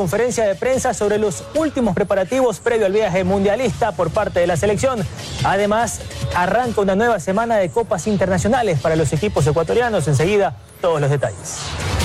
Conferencia de prensa sobre los últimos preparativos previo al viaje mundialista por parte de la selección. Además, arranca una nueva semana de copas internacionales para los equipos ecuatorianos. Enseguida, todos los detalles.